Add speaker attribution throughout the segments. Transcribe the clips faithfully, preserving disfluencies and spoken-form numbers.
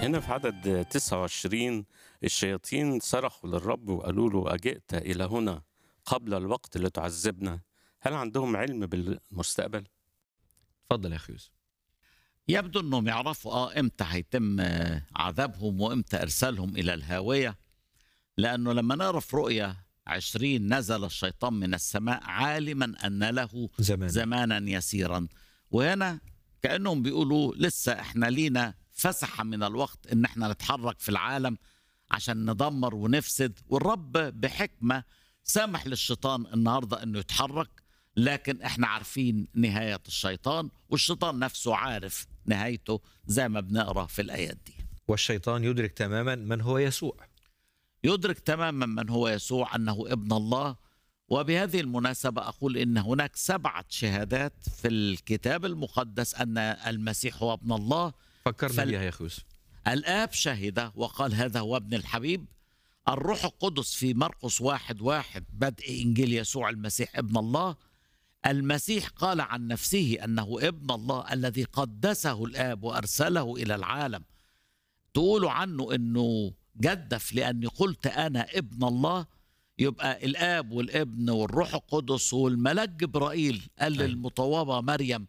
Speaker 1: هنا في عدد تسعة وعشرين الشياطين صرخوا للرب وقالوا له: أجئت إلى هنا قبل الوقت لتعذبنا؟ هل عندهم علم بالمستقبل؟
Speaker 2: اتفضل يا أخي يوسف.
Speaker 3: يبدو انهم يعرفوا اه امتى هيتم آه، عذابهم وامتى ارسالهم الى الهاويه. لانه لما نقرا في رؤيا عشرين نزل الشيطان من السماء عالما ان له
Speaker 2: زمان.
Speaker 3: زمانا يسيرا. وهنا كانهم بيقولوا لسه احنا لينا فسحه من الوقت ان احنا نتحرك في العالم عشان ندمر ونفسد، والرب بحكمه سامح للشيطان النهارده انه يتحرك. لكن احنا عارفين نهايه الشيطان، والشيطان نفسه عارف نهايته زي ما بنقرا في الايات دي.
Speaker 2: والشيطان يدرك تماما من هو يسوع.
Speaker 3: يدرك تماما من هو يسوع انه ابن الله. وبهذه المناسبه اقول ان هناك سبعه شهادات في الكتاب المقدس ان المسيح هو ابن الله.
Speaker 2: فكرنا
Speaker 3: فال-
Speaker 2: بيها يا أخي يوسف.
Speaker 3: الآب شهد وقال هذا هو ابن الحبيب. الروح القدس في مرقس واحد واحد بدء إنجيل يسوع المسيح ابن الله. المسيح قال عن نفسه أنه ابن الله الذي قدسه الآب وأرسله إلى العالم. تقولوا عنه أنه جدف لأني قلت أنا ابن الله. يبقى الآب والابن والروح القدس والملاك جبرائيل قال
Speaker 2: أيوة.
Speaker 3: للمطوبة مريم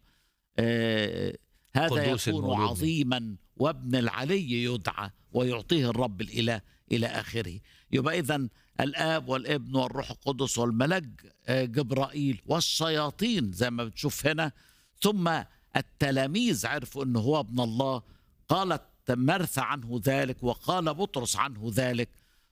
Speaker 3: آه هذا
Speaker 2: قدوس
Speaker 3: يكون
Speaker 2: المولود.
Speaker 3: عظيما وابن العلي يدعى ويعطيه الرب الإله إلى آخره. يبقى إذن الآب والابن والروح القدس والملاك آه، جبرائيل والشياطين زي ما بتشوف هنا. ثم التلاميذ عرفوا أنه هو ابن الله. قالت مرثى عنه ذلك وقال بطرس عنه ذلك.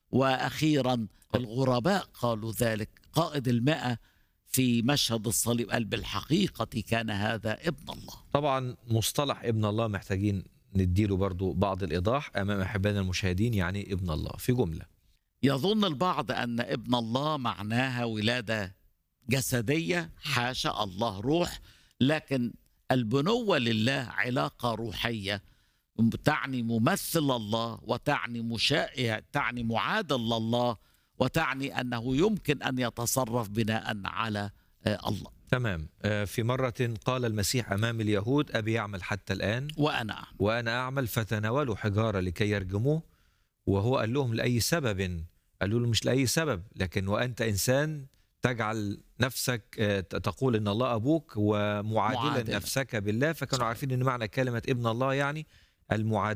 Speaker 3: وأخيرا الغرباء قالوا ذلك. قائد المئة في مشهد الصليب قال بالحقيقة كان هذا ابن الله.
Speaker 2: طبعا مصطلح ابن الله محتاجين نديله برضو بعض الإيضاح أمام أحبائنا المشاهدين. يعني ابن الله في جملة.
Speaker 3: يظن البعض أن ابن الله معناها ولادة جسدية. حاشا، الله روح. لكن البنوة لله علاقة روحية تعني ممثل الله، وتعني مشاء، تعني معادل لله، وتعني أنه يمكن أن يتصرف بناء على آه، الله.
Speaker 2: تمام. آه، في مرة قال المسيح أمام اليهود: أبي يعمل حتى الآن
Speaker 3: وأنا أعلم.
Speaker 2: وأنا أعمل، فتناولوا حجارة لكي يرجموه. وهو قال لهم: لأي سبب؟ قالوا له: مش لأي سبب، لكن وأنت إنسان تجعل نفسك آه، تقول إن الله أبوك ومعادلا
Speaker 3: معادلا.
Speaker 2: نفسك بالله. فكانوا
Speaker 3: صحيح.
Speaker 2: عارفين إن معنى كلمة ابن الله يعني المعادلة